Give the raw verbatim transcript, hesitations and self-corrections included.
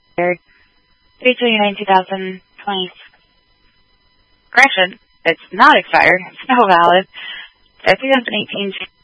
three twenty-nine two thousand twenty. Correction, it's not expired. It's still valid. So two thousand eighteen